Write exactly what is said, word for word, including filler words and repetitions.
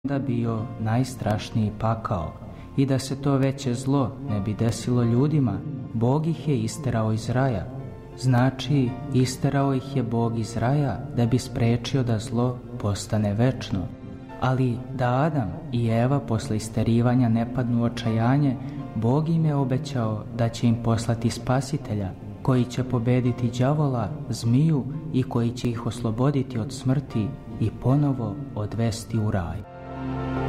da bio najstrašniji pakao i da se to veće zlo ne bi desilo ljudima, Bog ih je isterao iz raja. Znači, isterao ih je Bog iz raja da bi sprečio da zlo postane večno. Ali da Adam i Eva posle isterivanja ne padnu u očajanje, Bog im je obećao da će im poslati spasitelja, koji će pobediti đavola, zmiju i koji će ih osloboditi od smrti i ponovo odvesti u raj.